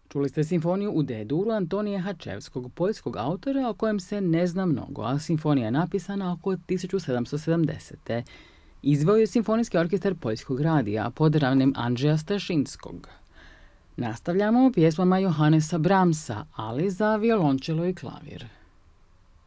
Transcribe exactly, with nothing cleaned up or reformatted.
Čuli ste simfoniju u D-duru Antonija Hačevskog, poljskog autora o kojem se ne zna mnogo, a simfonija je napisana oko tisuću sedamsto sedamdesete. Izveo je simfonijski orkestar Poljskog radija pod ravnem Andrzeja Staszynskog. Nastavljamo pjesmama Johannesa Brahmsa, ali za violončelo i klavir.